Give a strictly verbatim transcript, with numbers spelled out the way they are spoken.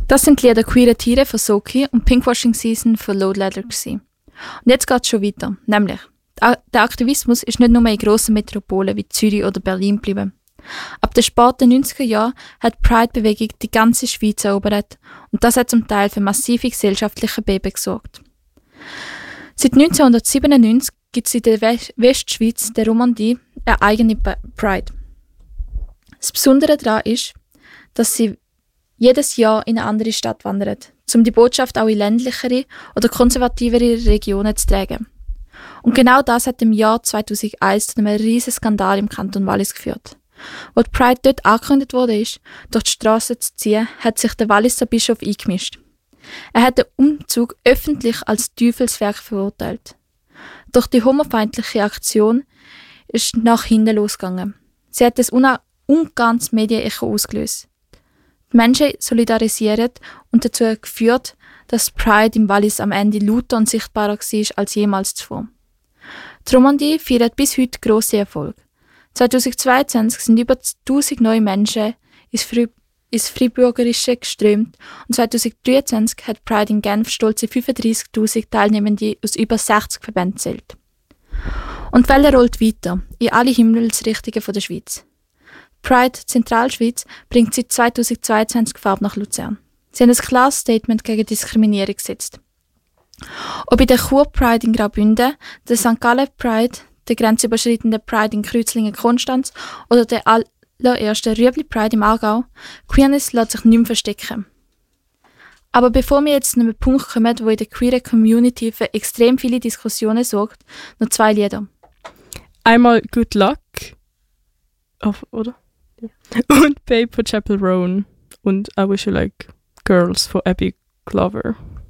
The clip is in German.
Das sind die Lieder «Queere Tiere» von Soki und «Pinkwashing Season» von Load Leather gewesen. Und jetzt geht es schon weiter, nämlich der Aktivismus ist nicht nur in grossen Metropolen wie Zürich oder Berlin geblieben. Ab den späten neunziger Jahren hat die Pride-Bewegung die ganze Schweiz erobert und das hat zum Teil für massive gesellschaftliche Beben gesorgt. Seit neunzehnhundertsiebenundneunzig gibt es in der Westschweiz, der Romandie, eine eigene Pride. Das Besondere daran ist, dass sie jedes Jahr in eine andere Stadt wandert, um die Botschaft auch in ländlichere oder konservativere Regionen zu tragen. Und genau das hat im Jahr zweitausendeins zu einem riesen Skandal im Kanton Wallis geführt. Als die Pride dort angekündigt wurde, durch die Straße zu ziehen, hat sich der Walliser Bischof eingemischt. Er hat den Umzug öffentlich als Teufelswerk verurteilt. Doch die homofeindliche Aktion ist nach hinten losgegangen. Sie hat ein ungeahntes Medienecho ausgelöst. Die Menschen solidarisieren und dazu geführt, dass Pride im Wallis am Ende lauter und sichtbarer war als jemals zuvor. Die Romandie feiert bis heute grosse Erfolg. zweitausendzweiundzwanzig sind über tausend neue Menschen ins, Frei- ins Freiburgerische geströmt und zweitausenddreiundzwanzig hat Pride in Genf stolze fünfunddreissigtausend Teilnehmende aus über sechzig Verbänden zählt. Und die Welle rollt weiter in alle Himmelsrichtungen der Schweiz. Pride Zentralschweiz bringt seit zweitausendzweiundzwanzig Farbe nach Luzern. Sie haben ein klares Statement gegen Diskriminierung gesetzt. Ob in der Chur Pride in Graubünden, der Sankt Gallen Pride, der grenzüberschreitende Pride in Kreuzlingen-Konstanz oder der allererste Rüebli Pride im Aargau, Queerness lässt sich nicht mehr verstecken. Aber bevor wir jetzt zu einem Punkt kommen, wo in der queeren Community für extrem viele Diskussionen sorgt, noch zwei Lieder. Einmal Good Luck, auf, oder? Ja. Und Babe von Chapel Roan und I Wish You Like Girls von Abby Glover.